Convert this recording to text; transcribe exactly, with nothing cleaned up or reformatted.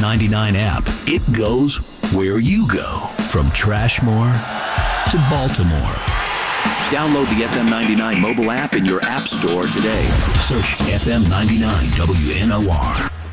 ninety-nine app. It goes where you go. From Trashmore to Baltimore. Download the F M ninety-nine mobile app in your app store today. Search F M ninety-nine W N O R.